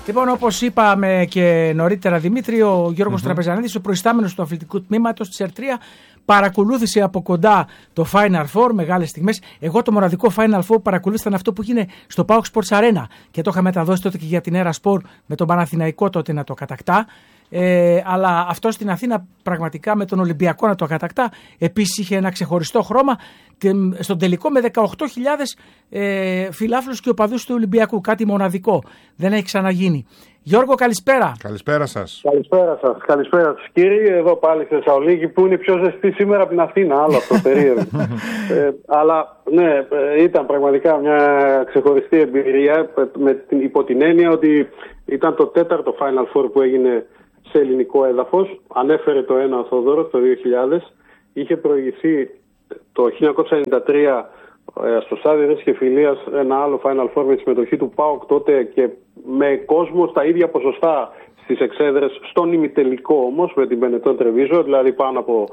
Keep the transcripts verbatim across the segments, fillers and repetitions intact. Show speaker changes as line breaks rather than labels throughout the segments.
Λοιπόν, όπως είπαμε και νωρίτερα, Δημήτρη, ο Γιώργος mm-hmm. Τραπεζανίδης, ο προϊστάμενος του αθλητικού τμήματος της Ερτρία, παρακολούθησε από κοντά το Final Four, μεγάλες στιγμές. Εγώ το μοναδικό Final Four που παρακολούθησα αυτό που έγινε στο Πάοκ Sports Arena και το είχα μεταδώσει τότε και για την Έρα Sport με τον Παναθηναϊκό τότε να το κατακτά. Ε, αλλά αυτό στην Αθήνα πραγματικά με τον Ολυμπιακό να το κατακτά. Επίσης είχε ένα ξεχωριστό χρώμα και στον τελικό με δεκαοκτώ χιλιάδες ε, φιλάθλους και οπαδούς του Ολυμπιακού. Κάτι μοναδικό. Δεν έχει ξαναγίνει. Γιώργο, καλησπέρα.
Καλησπέρα σας.
Καλησπέρα σας. Καλησπέρα σας. Κύριοι, εδώ πάλι στη Θεσσαλονίκη που είναι πιο ζεστή σήμερα από την Αθήνα. Άλλο αυτό περίεργο. ε, αλλά ναι, ήταν πραγματικά μια ξεχωριστή εμπειρία με την, υπό την έννοια ότι ήταν το τέταρτο Final Four που έγινε σε ελληνικό έδαφος. Ανέφερε το ένα ο Θόδωρος το δύο χιλιάδες. Είχε προηγηθεί το χίλια εννιακόσια ενενήντα τρία στο στάδιο της Κεφυλίας ένα άλλο Final Four με τη συμμετοχή του ΠΑΟΚ τότε και με κόσμο στα ίδια ποσοστά στις εξέδρες, στον ημιτελικό όμως με την Μπενετών Τρεβίζο, δηλαδή πάνω από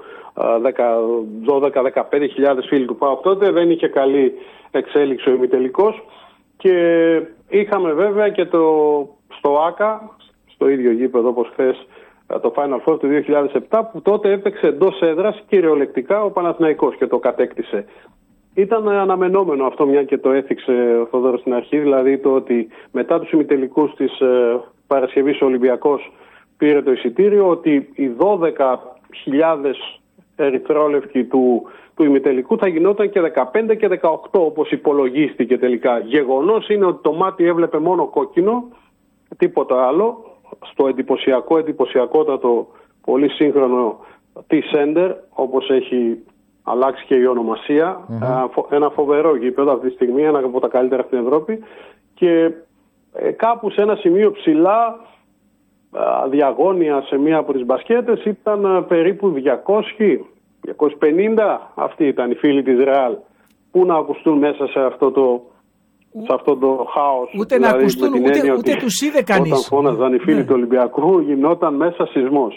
δώδεκα με δεκαπέντε χιλιάδες φίλοι του ΠΑΟΚ τότε. Δεν είχε καλή εξέλιξη ο ημιτελικός και είχαμε βέβαια και το στο ΆΚΑ, στο ίδιο γήπεδο όπως χθες, το Final Four του δύο χιλιάδες επτά, που τότε έπαιξε εντός έδρας κυριολεκτικά ο Παναθηναϊκός και το κατέκτησε. Ήταν αναμενόμενο αυτό, μια και το έθιξε ο Θόδωρος στην αρχή, δηλαδή το ότι μετά τους ημιτελικούς της ε, Παρασκευής ο Ολυμπιακός πήρε το εισιτήριο, ότι οι δώδεκα χιλιάδες ερυθρόλευκοι του, του ημιτελικού θα γινόταν και δεκαπέντε και δεκαοκτώ όπως υπολογίστηκε τελικά. Γεγονός είναι ότι το μάτι έβλεπε μόνο κόκκινο, τίποτα άλλο. Στο εντυπωσιακό, εντυπωσιακότατο, πολύ σύγχρονο T-Center, όπως έχει αλλάξει και η ονομασία. Mm-hmm. Ένα φοβερό γήπεδο αυτή τη στιγμή, ένα από τα καλύτερα στην Ευρώπη. Και ε, κάπου σε ένα σημείο ψηλά, α, διαγώνια σε μία από τις μπασκέτες, ήταν α, περίπου διακόσιοι, διακόσιοι πενήντα. Αυτοί ήταν οι φίλοι της Ρεάλ. Πού να ακουστούν μέσα σε αυτό το... σε αυτό το χάος.
Ούτε δηλαδή, να ακουστούν, ούτε, ούτε τους είδε κανείς.
Όταν φώναζαν οι φίλοι ναι. του Ολυμπιακού, γινόταν μέσα σεισμός.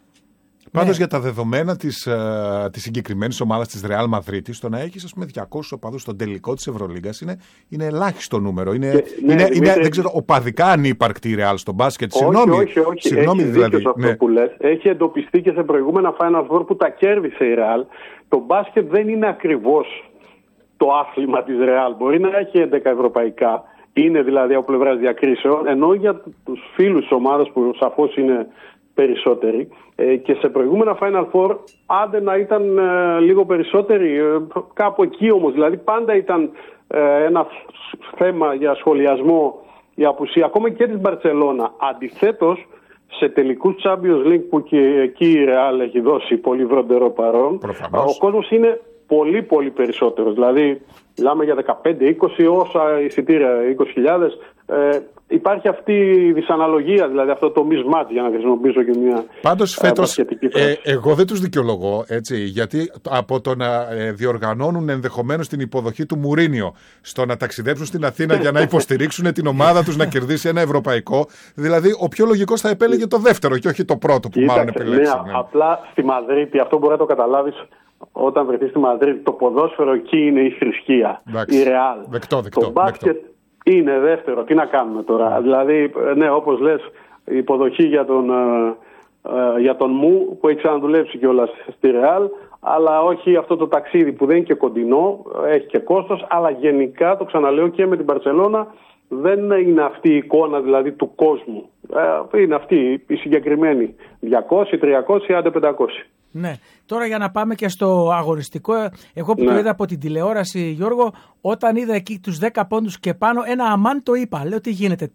Πάντως
ναι.
για τα δεδομένα της, uh, της συγκεκριμένης ομάδας της Ρεάλ Μαδρίτης, το να έχεις ας πούμε διακόσιους οπαδούς στον τελικό της Ευρωλίγκας είναι, είναι ελάχιστο νούμερο. Είναι, και, ναι, είναι, είναι δεν ξέρω, οπαδικά ανύπαρκτη η Ρεάλ στον μπάσκετ.
Όχι,
συγγνώμη,
όχι, όχι.
Συγγνώμη,
έχει
δηλαδή.
δίκιο σε αυτό που λες. Έχει εντοπιστεί και σε προηγούμενα Final Four που τα κέρδισε η Ρεάλ. Το μπάσκετ δεν είναι ακριβώς το άθλημα της Ρεάλ. Μπορεί να έχει έντεκα ευρωπαϊκά, είναι δηλαδή από πλευράς διακρίσεων, ενώ για τους φίλους της ομάδας που σαφώς είναι περισσότεροι ε, και σε προηγούμενα Final Four άντε να ήταν ε, λίγο περισσότεροι, ε, κάπου εκεί όμως, δηλαδή πάντα ήταν ε, ένα θέμα για σχολιασμό η απουσία ακόμα και της Μπαρτσελώνα. Αντιθέτως, σε τελικούς Champions League που και εκεί η Ρεάλ έχει δώσει πολύ βροντερό παρόν, προφανώς. Ο κόσμος είναι πολύ πολύ περισσότερος, δηλαδή μιλάμε για δεκαπέντε είκοσι όσα εισιτήρια, είκοσι χιλιάδες. Ε, υπάρχει αυτή η δυσαναλογία, δηλαδή αυτό το mismatch, για να χρησιμοποιήσω και μια
Πάντως φέτος ε, ε, εγώ δεν τους δικαιολογώ, έτσι, γιατί από το να ε, διοργανώνουν ενδεχομένως την υποδοχή του Μουρίνιο στο να ταξιδέψουν στην Αθήνα για να υποστηρίξουν την ομάδα τους να κερδίσει ένα ευρωπαϊκό, δηλαδή ο πιο λογικός θα επέλεγε το δεύτερο και όχι το πρώτο που Κοίταξε, μάλλον επιλέξει.
Ναι, ναι. Απλά στη Μαδρίτη, αυτό μπορεί να το καταλάβεις όταν βρεθεί στη Μαδρίτη, το ποδόσφαιρο εκεί είναι η θρησκεία, η Ρεάλ.
Δεκτό, δεκτό,
το μπάσκετ δεκτό. Είναι δεύτερο. Τι να κάνουμε τώρα. Mm. Δηλαδή, ναι, όπως λες, η υποδοχή για τον, ε, ε, για τον Μου που έχει ξαναδουλέψει κιόλας στη Ρεάλ, αλλά όχι αυτό το ταξίδι που δεν είναι και κοντινό, έχει και κόστος, αλλά γενικά, το ξαναλέω και με την Μπαρσελόνα, δεν είναι αυτή η εικόνα δηλαδή του κόσμου. Ε, είναι αυτή η συγκεκριμένη. διακόσιοι, τριακόσιοι, άντε πεντακόσιοι.
Ναι. Τώρα για να πάμε και στο αγοριστικό, εγώ που ναι. το είδα από την τηλεόραση, Γιώργο, όταν είδα εκεί τους δέκα πόντους και πάνω, ένα αμάν το είπα. Λέω τι γίνεται.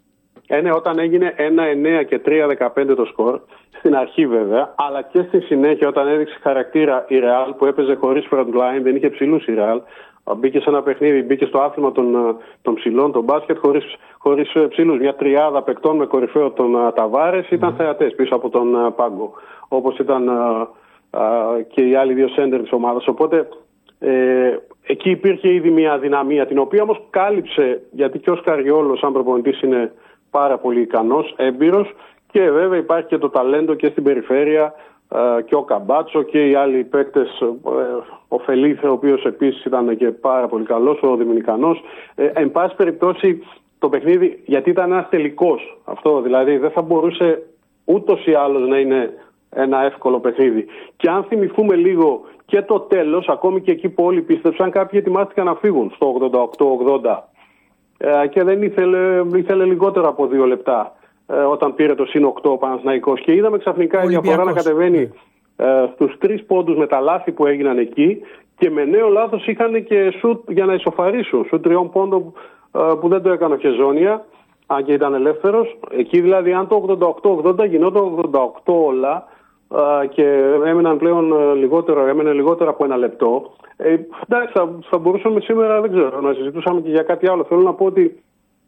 Ε, ναι, όταν έγινε ένα εννέα και τρία δεκαπέντε το σκορ, στην αρχή βέβαια, αλλά και στη συνέχεια όταν έδειξε χαρακτήρα η Real που έπαιζε χωρίς front line, δεν είχε ψηλούς η Real. Μπήκε σε ένα παιχνίδι, μπήκε στο άθλημα των, των ψηλών, τον μπάσκετ, χωρίς, χωρίς ψηλούς. Μια τριάδα παικτών με κορυφαίο τον Ταβάρες ήταν mm. θεατές πίσω από τον uh, πάγκο. Όπως ήταν uh, uh, και οι άλλοι δύο σέντερ της ομάδας. Οπότε ε, εκεί υπήρχε ήδη μια αδυναμία, την οποία όμως κάλυψε, γιατί και ο Σκαριόλος, σαν προπονητής, είναι πάρα πολύ ικανός, έμπειρος, και βέβαια υπάρχει και το ταλέντο και στην περιφέρεια. Uh, και ο Καμπάτσο και οι άλλοι παίκτες, uh, ο Φελίθε, ο οποίος επίσης ήταν και πάρα πολύ καλός, ο Δομινικανός. Uh, εν πάση περιπτώσει το παιχνίδι, γιατί ήταν ένας τελικός αυτό, δηλαδή δεν θα μπορούσε ούτως ή άλλως να είναι ένα εύκολο παιχνίδι. Και αν θυμηθούμε λίγο και το τέλος, ακόμη και εκεί που όλοι πίστεψαν, κάποιοι ετοιμάστηκαν να φύγουν στο ογδόντα οκτώ ογδόντα ε, και δεν ήθελε, ήθελε λιγότερο από δύο λεπτά ε, όταν πήρε το συν οκτώ ο Παναθηναϊκός, και είδαμε ξαφνικά η διαφορά να κατεβαίνει ε, στους τρεις πόντους με τα λάθη που έγιναν εκεί, και με νέο λάθος είχαν και σουτ για να ισοφαρίσουν, σουτ τριών πόντων ε, που δεν το έκανε ο Χεζόνια, αν και ήταν ελεύθερος. Εκεί δηλαδή, αν το ογδόντα οκτώ ογδόντα γινόταν ογδόντα οκτώ όλα uh, και έμεναν πλέον uh, λιγότερο, έμενε λιγότερο από ένα λεπτό, ε, εντάξει, θα, θα μπορούσαμε σήμερα, δεν ξέρω, να συζητούσαμε και για κάτι άλλο. Θέλω να πω ότι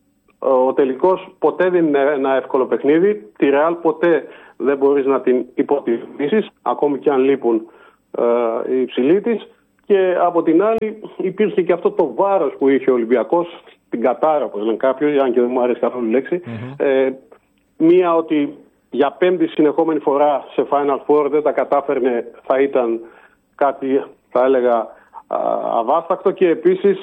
uh, ο τελικός ποτέ δεν είναι ένα εύκολο παιχνίδι. Τη Ρεάλ ποτέ δεν μπορείς να την υποτιμήσεις, ακόμη και αν λείπουν uh, οι υψηλοί της. Και από την άλλη υπήρχε και αυτό το βάρος που είχε ο Ολυμπιακός, την κατάρα, όπως λένε κάποιοι, αν και δεν μου αρέσει καθόλου η λέξη. Mm-hmm. Ε, μία, ότι για πέμπτη συνεχόμενη φορά σε Final Four δεν τα κατάφερνε, θα ήταν κάτι, θα έλεγα, α, αβάστακτο. Και επίσης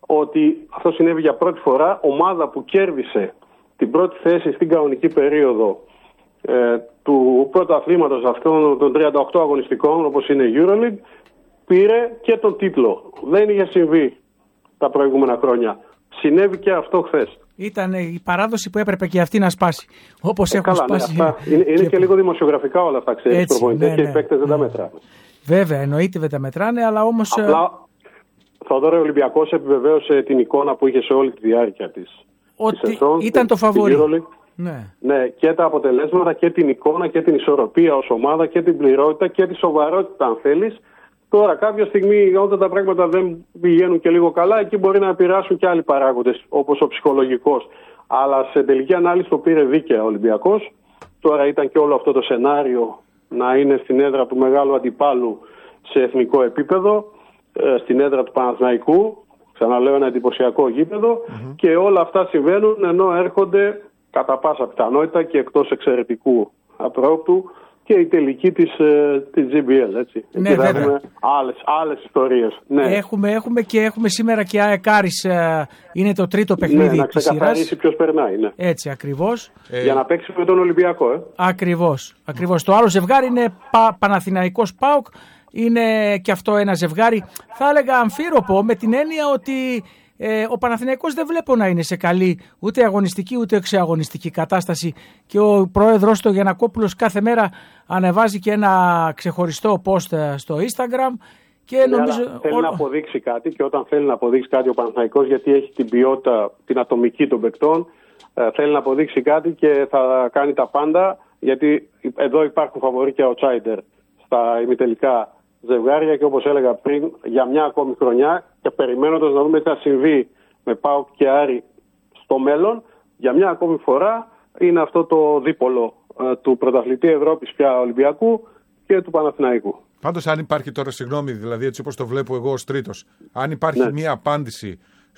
ότι αυτό συνέβη για πρώτη φορά, ομάδα που κέρδισε την πρώτη θέση στην κανονική περίοδο ε, του πρώτου αθλήματος αυτών των τριάντα οκτώ αγωνιστικών, όπως είναι η EuroLeague, πήρε και τον τίτλο. Δεν είχε συμβεί τα προηγούμενα χρόνια. Συνέβη και αυτό χθες.
Ήταν η παράδοση που έπρεπε και αυτή να σπάσει. Όπως
ε,
έχουν
καλά,
σπάσει.
Ναι, αυτά, είναι, είναι και... και λίγο δημοσιογραφικά όλα αυτά, ξέρεις, προπονητές, ναι, και ναι, οι παίκτες δεν
ναι.
τα μετράνε.
Βέβαια, εννοείται δεν τα μετράνε, αλλά όμως...
Απλά, Θοδωρέ, ο Ολυμπιακός επιβεβαίωσε την εικόνα που είχε σε όλη τη διάρκεια της.
Ότι
της σεζόν,
ήταν το φαβορί.
Ναι. ναι, και τα αποτελέσματα και την εικόνα και την ισορροπία ως ομάδα και την πληρότητα και τη σοβαρότητα, αν θέλεις. Τώρα, κάποια στιγμή, όταν τα πράγματα δεν πηγαίνουν και λίγο καλά, εκεί μπορεί να επηρεάσουν και άλλοι παράγοντες, όπως ο ψυχολογικός. Αλλά σε τελική ανάλυση το πήρε δίκαια ο Ολυμπιακός. Τώρα ήταν και όλο αυτό το σενάριο να είναι στην έδρα του μεγάλου αντιπάλου σε εθνικό επίπεδο, στην έδρα του Παναθηναϊκού, ξαναλέω ένα εντυπωσιακό γήπεδο, mm-hmm. και όλα αυτά συμβαίνουν ενώ έρχονται κατά πάσα πιθανότητα και εκτός εξαιρετικού απρόπτου και η τελική της, της τζι μπι ελ, έτσι.
Ναι,
εκεί θα έχουμε άλλες, άλλες ιστορίες. Ναι.
Έχουμε, έχουμε και έχουμε σήμερα και ΑΕΚ Άρης, είναι το τρίτο παιχνίδι,
ναι, να
της σειράς. Να
ξεκαθαρίσει ποιος περνάει, ναι.
Έτσι, ακριβώς.
Ε... Για να παίξει με τον Ολυμπιακό, ε.
Ακριβώς, ακριβώς. Το άλλο ζευγάρι είναι Πα, Παναθηναϊκός ΠΑΟΚ, είναι και αυτό ένα ζευγάρι, θα έλεγα αμφίροπο, με την έννοια ότι Ε, ο Παναθηναϊκός δεν βλέπω να είναι σε καλή ούτε αγωνιστική ούτε εξαγωνιστική κατάσταση, και ο πρόεδρος του Γιαννακόπουλος κάθε μέρα ανεβάζει και ένα ξεχωριστό post στο Instagram και ναι, νομίζω...
Θέλει ο... να αποδείξει κάτι, και όταν θέλει να αποδείξει κάτι ο Παναθηναϊκός, γιατί έχει την ποιότητα, την ατομική των παικτών, ε, θέλει να αποδείξει κάτι και θα κάνει τα πάντα, γιατί εδώ υπάρχουν φαβορί και outsider στα ημιτελικά ζευγάρια, και όπως έλεγα πριν, για μια ακόμη χρονιά, και περιμένοντας να δούμε τι θα συμβεί με ΠΑΟΚ και Άρη στο μέλλον, για μια ακόμη φορά είναι αυτό το δίπολο ε, του πρωταθλητή Ευρώπης πια Ολυμπιακού και του Παναθηναϊκού.
Πάντως, αν υπάρχει τώρα, συγγνώμη, δηλαδή έτσι όπως το βλέπω εγώ ως τρίτος, αν υπάρχει ναι. μια απάντηση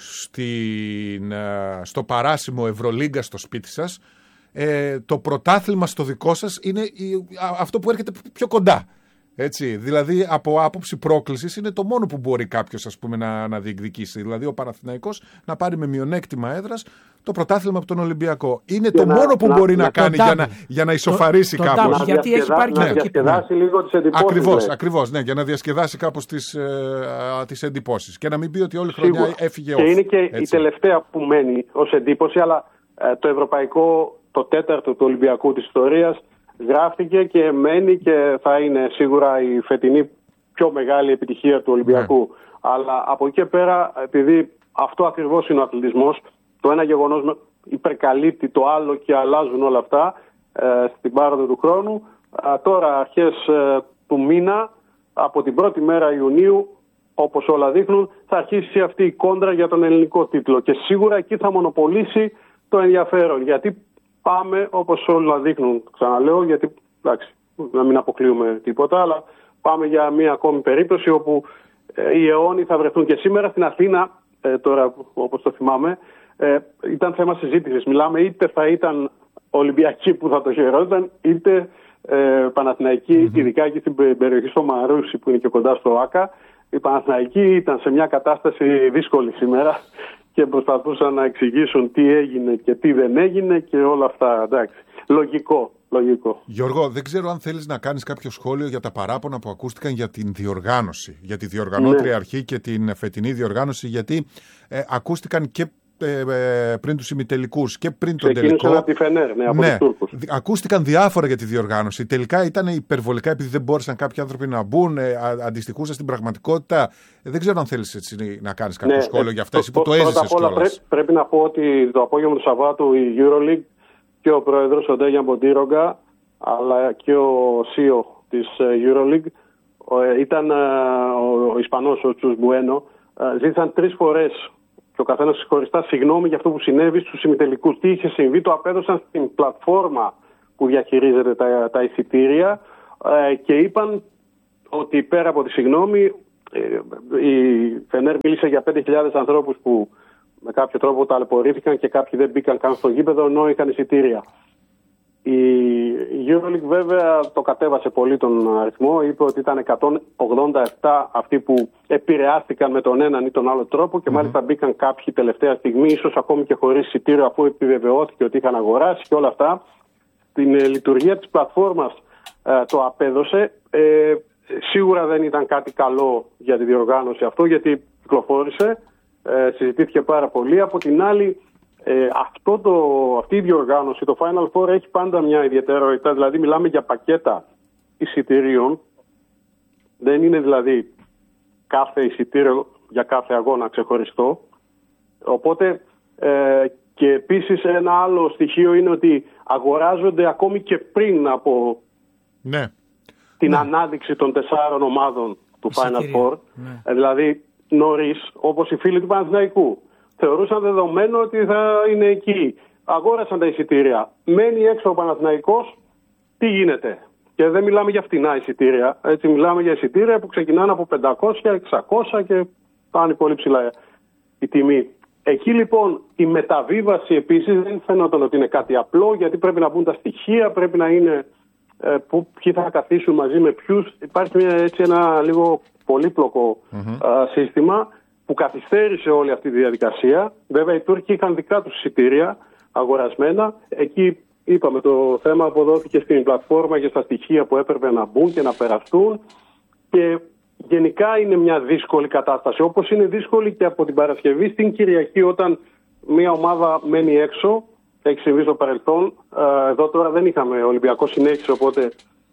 στην, στο παράσημο Ευρωλίγκα στο σπίτι σας, ε, το πρωτάθλημα στο δικό σας είναι η, αυτό που έρχεται πιο κοντά. Έτσι, δηλαδή από άποψη πρόκλησης είναι το μόνο που μπορεί κάποιος, ας πούμε, να, να διεκδικήσει. Δηλαδή ο Παναθηναϊκός να πάρει με μειονέκτημα έδρας το πρωτάθλημα από τον Ολυμπιακό. Είναι και το να, μόνο που να, μπορεί να, να κάνει για να, για να ισοφαρίσει το, κάπως.
Το γιατί έχει πάρει
να διασκεδάσει ναι. λίγο τις εντυπώσεις.
Ακριβώς, ακριβώς, ναι, για να διασκεδάσει κάπως τις, ε, τις εντυπώσεις. Και να μην πει ότι όλη η χρονιά Σίγουρα. έφυγε
και
off.
Είναι και
έτσι.
η τελευταία που μένει ως εντύπωση, αλλά ε, το ευρωπαϊκό, το τέταρτο του Ολυμπιακού της ιστορίας, γράφτηκε και μένει και θα είναι σίγουρα η φετινή πιο μεγάλη επιτυχία του Ολυμπιακού. Yeah. Αλλά από εκεί και πέρα, επειδή αυτό ακριβώς είναι ο αθλητισμός, το ένα γεγονός υπερκαλύπτει το άλλο και αλλάζουν όλα αυτά ε, στην πάροδο του χρόνου. Ε, τώρα αρχές ε, του μήνα, από την πρώτη μέρα Ιουνίου, όπως όλα δείχνουν, θα αρχίσει αυτή η κόντρα για τον ελληνικό τίτλο. Και σίγουρα εκεί θα μονοπολίσει το ενδιαφέρον. Γιατί πάμε, όπως όλα δείχνουν, ξαναλέω, γιατί εντάξει, να μην αποκλείουμε τίποτα, αλλά πάμε για μία ακόμη περίπτωση όπου ε, οι αιώνιοι θα βρεθούν. Και σήμερα στην Αθήνα, ε, τώρα όπως το θυμάμαι, ε, ήταν θέμα συζήτησης. Μιλάμε είτε θα ήταν Ολυμπιακοί που θα το χαιρόταν, είτε ε, Παναθηναϊκοί, mm-hmm. ειδικά εκεί στην περιοχή στο Μαρούσι που είναι και κοντά στο Άκα. Οι Παναθηναϊκοί ήταν σε μια κατάσταση δύσκολη σήμερα και προσπαθούσαν να εξηγήσουν τι έγινε και τι δεν έγινε και όλα αυτά. Εντάξει. Λογικό. Λογικό.
Γιώργο, δεν ξέρω αν θέλεις να κάνεις κάποιο σχόλιο για τα παράπονα που ακούστηκαν για την διοργάνωση, για τη διοργανώτρια ναι. αρχή και την φετινή διοργάνωση, γιατί ε, ακούστηκαν και ε, ε, πριν τους ημιτελικούς και πριν τον τελικό.
Ξεκίνησε από τη Φενέρ, ναι, από
ναι,
τους Τούρκους.
Ακούστηκαν διάφορα για τη διοργάνωση. Τελικά ήταν υπερβολικά επειδή δεν μπόρεσαν κάποιοι άνθρωποι να μπουν, ε, αντιστοιχούσαν στην πραγματικότητα. Ε, δεν ξέρω αν θέλεις έτσι, να κάνεις κάποιο ναι, σχόλιο ε, για αυτά, εσύ που το έζησες κιόλας.
Πρέ, πρέπει να πω ότι το απόγευμα του Σαββάτου η EuroLeague και ο πρόεδρος ο Ντέγιαν Μποντίρογκα αλλά και ο σι ι ο της EuroLeague ήταν ο Ισπανός ο Τσους Μπουένο, ζήτησαν τρεις φορές και ο καθένας ξεχωριστά συγγνώμη για αυτό που συνέβη στους ημιτελικούς. Τι είχε συμβεί, το απέδωσαν στην πλατφόρμα που διαχειρίζεται τα, τα εισιτήρια και είπαν ότι πέρα από τη συγγνώμη η Φενέρ μίλησε για πέντε χιλιάδες ανθρώπους που με κάποιο τρόπο ταλαιπωρήθηκαν και κάποιοι δεν μπήκαν καν στο γήπεδο ενώ είχαν εισιτήρια. Η EuroLeague βέβαια το κατέβασε πολύ τον αριθμό, είπε ότι ήταν εκατόν ογδόντα επτά αυτοί που επηρεάστηκαν με τον έναν ή τον άλλο τρόπο και mm-hmm. μάλιστα μπήκαν κάποιοι τελευταία στιγμή, ίσως ακόμη και χωρίς εισιτήριο αφού επιβεβαιώθηκε ότι είχαν αγοράσει και όλα αυτά. Την ε, λειτουργία της πλατφόρμας ε, το απέδωσε. Ε, σίγουρα δεν ήταν κάτι καλό για τη διοργάνωση αυτό γιατί κυκλοφόρησε, ε, συζητήθηκε πάρα πολύ. Από την άλλη Ε, αυτό το, αυτή η διοργάνωση, το Final Four έχει πάντα μια ιδιαιτερότητα, δηλαδή μιλάμε για πακέτα εισιτηρίων, δεν είναι δηλαδή κάθε εισιτήριο για κάθε αγώνα ξεχωριστό, οπότε ε, και επίσης ένα άλλο στοιχείο είναι ότι αγοράζονται ακόμη και πριν από
ναι.
την
ναι.
ανάδειξη των τεσσάρων ομάδων του Final Four,
ναι.
ε, δηλαδή νωρίς, όπως οι φίλοι του Παναθηναϊκού. Θεωρούσαν δεδομένο ότι θα είναι εκεί. Αγόρασαν τα εισιτήρια. Μένει έξω ο Παναθηναϊκός. Τι γίνεται? Και δεν μιλάμε για φτηνά εισιτήρια. Έτσι, μιλάμε για εισιτήρια που ξεκινάνε από πεντακόσια, εξακόσια και πάνε πολύ ψηλά η τιμή. Εκεί λοιπόν η μεταβίβαση επίσης δεν φαίνονταν ότι είναι κάτι απλό, γιατί πρέπει να μπουν τα στοιχεία, πρέπει να είναι ε, που, ποιοι θα καθίσουν μαζί με ποιους. Υπάρχει μια, έτσι ένα λίγο πολύπλοκο mm-hmm. α, σύστημα που καθυστέρησε όλη αυτή τη διαδικασία. Βέβαια οι Τούρκοι είχαν δικά τους εισιτήρια αγορασμένα. Εκεί είπαμε το θέμα αποδόθηκε στην πλατφόρμα και στα στοιχεία που έπρεπε να μπουν και να περαστούν. Και γενικά είναι μια δύσκολη κατάσταση. Όπως είναι δύσκολη και από την Παρασκευή στην Κυριακή όταν μια ομάδα μένει έξω. Έχει συμβεί στο παρελθόν. Εδώ τώρα δεν είχαμε Ολυμπιακό συνέχιση, οπότε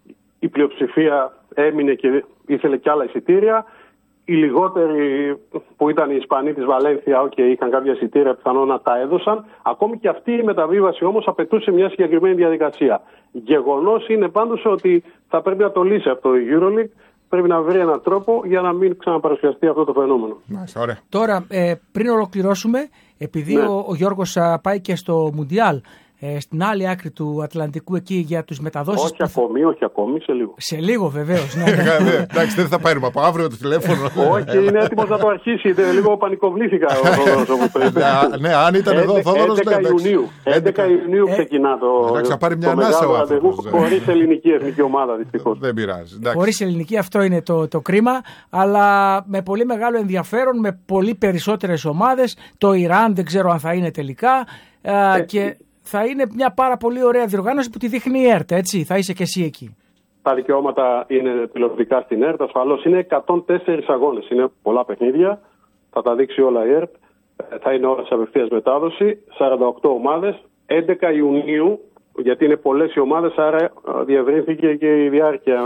η πλειοψηφία έμεινε και ήθελε κι άλλα εισιτήρια. Οι λιγότεροι που ήταν οι Ισπανοί της Βαλένθια, okay, είχαν κάποια εισιτήρια, πιθανόν να τα έδωσαν. Ακόμη και αυτή η μεταβίβαση όμως απαιτούσε μια συγκεκριμένη διαδικασία. Γεγονός είναι πάντως ότι θα πρέπει να το λύσει αυτό η EuroLeague. Πρέπει να βρει έναν τρόπο για να μην ξαναπαρουσιαστεί αυτό το φαινόμενο.
Μάλιστα, ωραία.
Τώρα, ε, πριν ολοκληρώσουμε, επειδή ναι. ο, ο Γιώργος α, πάει και στο Μουντιάλ, ε, στην άλλη άκρη του Ατλαντικού εκεί για τους μεταδόσεις.
Όχι ακόμη, θα... όχι ακόμη, σε λίγο.
Σε λίγο βεβαίως. Ναι.
Εντάξει, δεν θα πάρουμε από αύριο το τηλέφωνο.
Όχι, είναι έτοιμος να το αρχίσει. Λίγο πανικοβλήθηκα ο Θόδωρος όπως πρέπει.
Ναι, αν ήταν εδώ ο Θόδωρος.
έντεκα Ιουνίου. έντεκα Ιουνίου ξεκινά το.
Εντάξει, θα πάρει μια ανάσα ο άνθρωπος.
Χωρίς ελληνική εθνική ομάδα δυστυχώς.
Δεν πειράζει.
Χωρίς ελληνική, αυτό είναι το, το κρίμα. Αλλά με πολύ μεγάλο ενδιαφέρον, με πολύ περισσότερες ομάδες. Το Ιράν δεν ξέρω αν θα είναι τελικά. Και θα είναι μια πάρα πολύ ωραία διοργάνωση που τη δείχνει η ΕΡΤ, έτσι. Θα είσαι και εσύ εκεί.
Τα δικαιώματα είναι τηλεοπτικά στην ΕΡΤ, ασφαλώς. Είναι εκατόν τέσσερις αγώνες. Είναι πολλά παιχνίδια. Θα τα δείξει όλα η ΕΡΤ. Θα είναι ώρες απευθείας μετάδοση. σαράντα οκτώ ομάδες. έντεκα Ιουνίου, γιατί είναι πολλές οι ομάδες, άρα διευρύνθηκε και η διάρκεια.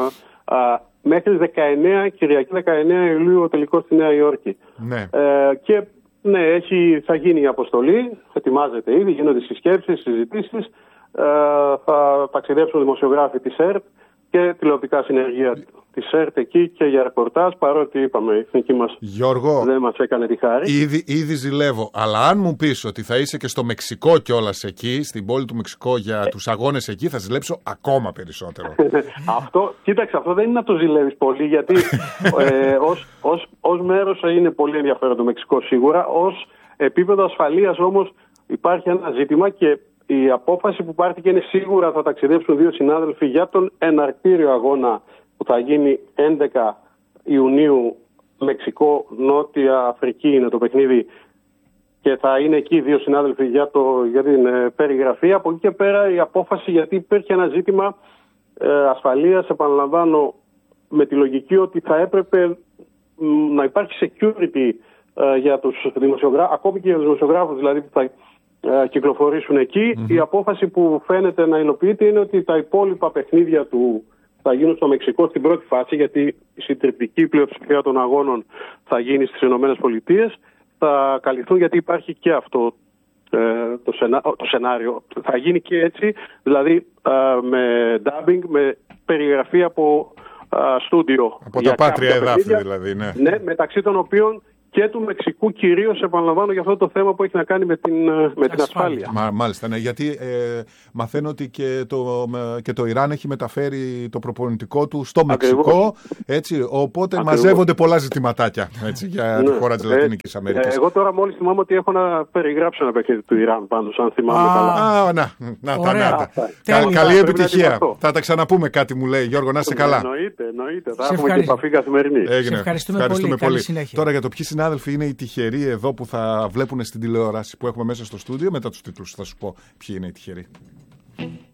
Μέχρι δεκαεννέα, Κυριακή δεκαεννέα Ιουλίου, ο τελικός στη Νέα Υόρκη.
Ναι.
Ε, και ναι, έχει, θα γίνει η αποστολή, ετοιμάζεται ήδη, γίνονται συσκέψεις, συζητήσεις, ε, θα ταξιδέψουν δημοσιογράφοι της ΕΡΤ και τηλεοπτικά συνεργεία της ΕΡΤ εκεί και για ρεπορτάζ, παρότι είπαμε η εθνική μας
Γιώργο,
δεν μας έκανε τη χάρη.
Ήδη, ήδη ζηλεύω, αλλά αν μου πεις ότι θα είσαι και στο Μεξικό κιόλας εκεί, στην πόλη του Μεξικό για ε. τους αγώνες εκεί, θα ζηλέψω ακόμα περισσότερο.
Αυτό, κοίταξε, αυτό δεν είναι να το ζηλεύεις πολύ, γιατί ε, ως, ως, ως μέρος είναι πολύ ενδιαφέρον το Μεξικό σίγουρα, ως επίπεδο ασφαλείας όμως υπάρχει ένα ζήτημα και η απόφαση που πάρθηκε είναι σίγουρα θα ταξιδέψουν δύο συνάδελφοι για τον εναρκτήριο αγώνα που θα γίνει έντεκα Ιουνίου, Μεξικό, Νότια Αφρική είναι το παιχνίδι και θα είναι εκεί δύο συνάδελφοι για, το, για την ε, περιγραφή. Από εκεί και πέρα η απόφαση, γιατί υπήρχε ένα ζήτημα ε, ασφαλείας, επαναλαμβάνω, με τη λογική ότι θα έπρεπε μ, να υπάρχει security ε, για τους δημοσιογράφους, ακόμη και για τους δημοσιογράφους δηλαδή που θα ε, κυκλοφορήσουν εκεί. Mm-hmm. Η απόφαση που φαίνεται να υλοποιείται είναι ότι τα υπόλοιπα παιχνίδια του θα γίνουν στο Μεξικό στην πρώτη φάση, γιατί η συντριπτική πλειοψηφία των αγώνων θα γίνει στις ΗΠΑ. Θα καλυφθούν, γιατί υπάρχει και αυτό ε, το, σενά, το σενάριο. Θα γίνει και έτσι, δηλαδή ε, με dubbing, με περιγραφή από στούντιο.
Από τα πάτρια εδάφη δηλαδή, ναι.
Ναι, μεταξύ των οποίων και του Μεξικού, κυρίως επαναλαμβάνω για αυτό το θέμα που έχει να κάνει με την, με την ασφάλεια.
Μα, μάλιστα, ναι, γιατί ε, μαθαίνω ότι και το, και το Ιράν έχει μεταφέρει το προπονητικό του στο Μεξικό. Ακριβώς. Έτσι, οπότε Ακριβώς. μαζεύονται πολλά ζητηματάκια έτσι, για τη ναι. χώρα της Λατινικής ε, Αμερικής.
Ε, εγώ τώρα μόλις θυμάμαι ότι έχω να περιγράψω ένα παιχνίδι του Ιράν πάντως, αν θυμάμαι καλά.
Α, να, να, να, να, Κα, καλή επιτυχία. Θα τα ξαναπούμε, κάτι μου λέει, Γιώργο, να είσαι καλά.
Εννοείται, εννοείται. Θα έχουμε και επαφή καθημερινή.
Σε ευχαριστούμε, ευχαριστούμε πολύ. πολύ.
Τώρα για το ποιοι συνάδελφοι είναι οι τυχεροί εδώ που θα βλέπουν στην τηλεόραση που έχουμε μέσα στο στούντιο, μετά τους τίτλους θα σου πω ποιοι είναι οι τυχεροί.